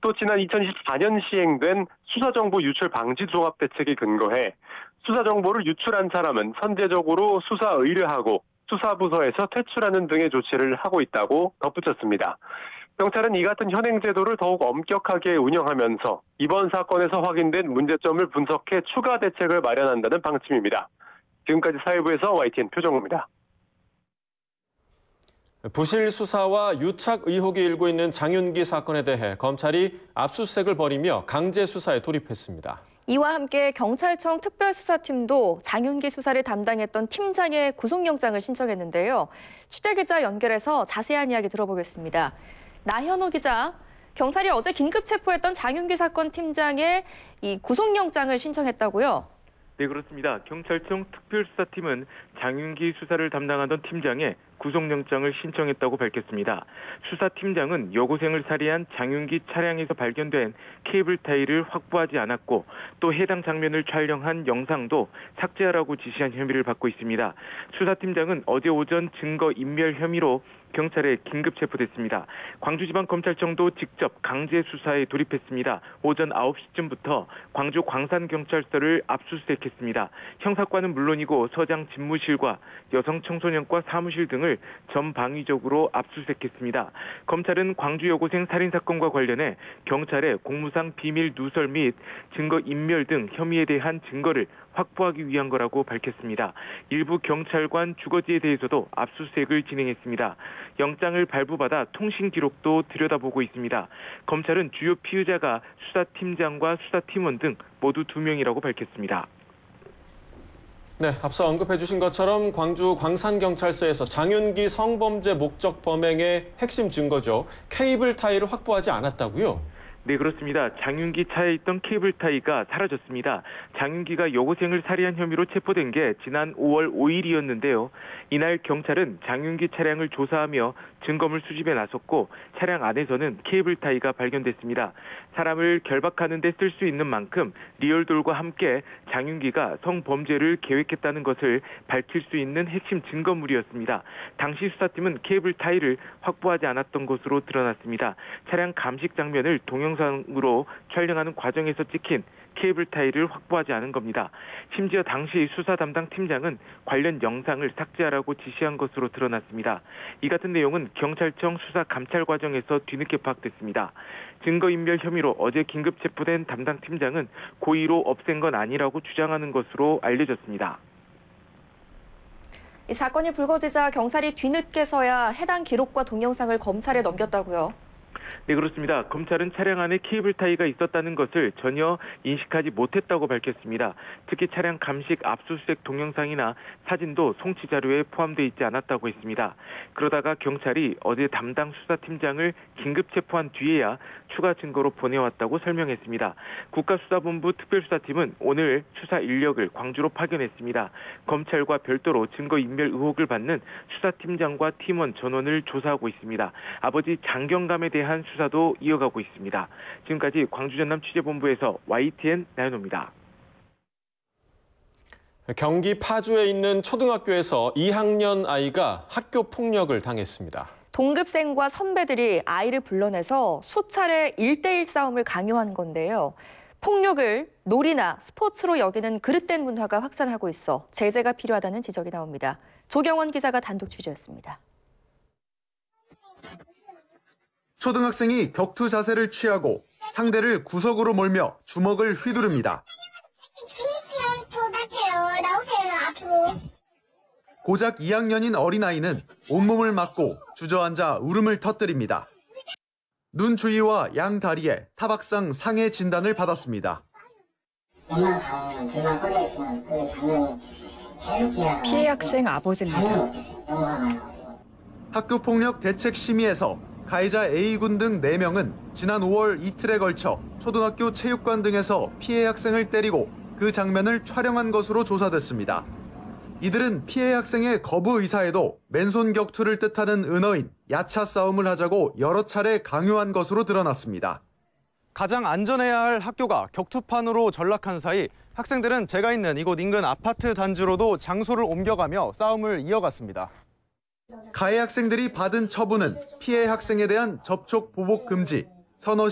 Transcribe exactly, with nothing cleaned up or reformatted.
또 지난 이천이십사 년 시행된 수사정보 유출 방지 종합대책에 근거해 수사정보를 유출한 사람은 선제적으로 수사 의뢰하고 수사부서에서 퇴출하는 등의 조치를 하고 있다고 덧붙였습니다. 경찰은 이 같은 현행 제도를 더욱 엄격하게 운영하면서 이번 사건에서 확인된 문제점을 분석해 추가 대책을 마련한다는 방침입니다. 지금까지 사회부에서 와이티엔 표정호입니다. 부실 수사와 유착 의혹이 일고 있는 장윤기 사건에 대해 검찰이 압수수색을 벌이며 강제 수사에 돌입했습니다. 이와 함께 경찰청 특별수사팀도 장윤기 수사를 담당했던 팀장의 구속영장을 신청했는데요. 취재기자 연결해서 자세한 이야기 들어보겠습니다. 나현호 기자, 경찰이 어제 긴급 체포했던 장윤기 사건 팀장의 이 구속영장을 신청했다고요? 네, 그렇습니다. 경찰청 특별수사팀은 장윤기 수사를 담당하던 팀장의 구속영장을 신청했다고 밝혔습니다. 수사팀장은 여고생을 살해한 장윤기 차량에서 발견된 케이블 타이를 확보하지 않았고 또 해당 장면을 촬영한 영상도 삭제하라고 지시한 혐의를 받고 있습니다. 수사팀장은 어제 오전 증거인멸 혐의로 경찰에 긴급 체포됐습니다. 광주지방검찰청도 직접 강제 수사에 돌입했습니다. 오전 아홉 시쯤부터 광주 광산경찰서를 압수수색했습니다. 형사과는 물론이고 서장 집무실과 여성청소년과 사무실 등을 전방위적으로 압수수색했습니다. 검찰은 광주 여고생 살인사건과 관련해 경찰에 공무상 비밀 누설 및 증거인멸 등 혐의에 대한 증거를 확보하기 위한 거라고 밝혔습니다. 일부 경찰관 주거지에 대해서도 압수수색을 진행했습니다. 영장을 발부받아 통신 기록도 들여다보고 있습니다. 검찰은 주요 피의자가 수사팀장과 수사팀원 등 모두 두 명이라고 밝혔습니다. 네, 앞서 언급해 주신 것처럼 광주 광산경찰서에서 장윤기 성범죄 목적 범행의 핵심 증거죠. 케이블 타이를 확보하지 않았다고요? 네, 그렇습니다. 장윤기 차에 있던 케이블 타이가 사라졌습니다. 장윤기가 여고생을 살해한 혐의로 체포된 게 지난 오월 오일이었는데요. 이날 경찰은 장윤기 차량을 조사하며 증거물 수집에 나섰고 차량 안에서는 케이블 타이가 발견됐습니다. 사람을 결박하는 데 쓸 수 있는 만큼 리얼돌과 함께 장윤기가 성범죄를 계획했다는 것을 밝힐 수 있는 핵심 증거물이었습니다. 당시 수사팀은 케이블 타이를 확보하지 않았던 것으로 드러났습니다. 차량 감식 장면을 동영상으로 촬영하는 과정에서 찍힌 케이블 타이를 확보하지 않은 겁니다. 심지어 당시 수사 담당 팀장은 관련 영상을 삭제하라고 지시한 것으로 드러났습니다. 이 같은 내용은 경찰청 수사 감찰 과정에서 뒤늦게 파악됐습니다. 증거인멸 혐의로 어제 긴급 체포된 담당 팀장은 고의로 없앤 건 아니라고 주장하는 것으로 알려졌습니다. 이 사건이 불거지자 경찰이 뒤늦게서야 해당 기록과 동영상을 검찰에 넘겼다고요? 네, 그렇습니다. 검찰은 차량 안에 케이블 타이가 있었다는 것을 전혀 인식하지 못했다고 밝혔습니다. 특히 차량 감식 압수수색 동영상이나 사진도 송치 자료에 포함되어 있지 않았다고 했습니다. 그러다가 경찰이 어제 담당 수사팀장을 긴급 체포한 뒤에야 추가 증거로 보내왔다고 설명했습니다. 국가수사본부 특별수사팀은 오늘 수사 인력을 광주로 파견했습니다. 검찰과 별도로 증거인멸 의혹을 받는 수사팀장과 팀원 전원을 조사하고 있습니다. 아버지 장경감에 대한 수사도 이어가고 있습니다. 지금까지 광주 전남 취재본부에서 와이티엔 나연호입니다. 경기 파주에 있는 초등학교에서 이 학년 아이가 학교 폭력을 당했습니다. 동급생과 선배들이 아이를 불러내서 수차례 일대일 싸움을 강요한 건데요. 폭력을 놀이나 스포츠로 여기는 그릇된 문화가 확산하고 있어 제재가 필요하다는 지적이 나옵니다. 조경원 기자가 단독 취재했습니다. 초등학생이 격투 자세를 취하고 상대를 구석으로 몰며 주먹을 휘두릅니다. 고작 이 학년인 어린아이는 온몸을 맞고 주저앉아 울음을 터뜨립니다. 눈 주위와 양 다리에 타박상 상해 진단을 받았습니다. 피해 학생 아버지입니다. 학교폭력 대책심의에서 가해자 A군 등 네 명은 지난 오월 이틀에 걸쳐 초등학교 체육관 등에서 피해 학생을 때리고 그 장면을 촬영한 것으로 조사됐습니다. 이들은 피해 학생의 거부 의사에도 맨손 격투를 뜻하는 은어인 야차 싸움을 하자고 여러 차례 강요한 것으로 드러났습니다. 가장 안전해야 할 학교가 격투판으로 전락한 사이 학생들은 제가 있는 이곳 인근 아파트 단지로도 장소를 옮겨가며 싸움을 이어갔습니다. 가해 학생들이 받은 처분은 피해 학생에 대한 접촉 보복 금지, 선어